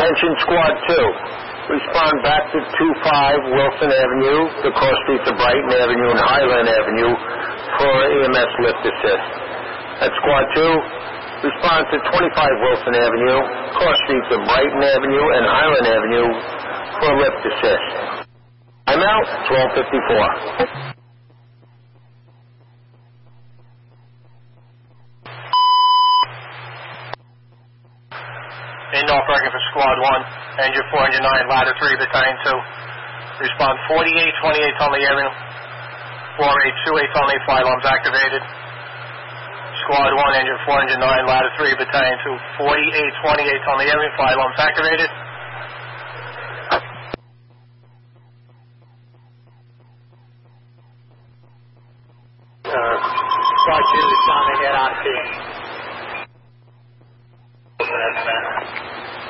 Attention Squad 2. Respond back to 25 Wilson Avenue, the cross streets of Brighton Avenue and Highland Avenue for EMS lift assist. At Squad 2, respond to 25 Wilson Avenue, cross streets of Brighton Avenue and Highland Avenue for lift assist. I'm out, 12:54. In North Bergen for Squad 1, Engine 409, Ladder 3, Battalion 2. Respond 4828 Tonley Avenue, 4828 Tonley, fire alarms activated. Squad 1, Engine 409, Ladder 3, Battalion 2, 4828 Tonley Avenue, fire alarms activated. Squad 2 is on the head on scene.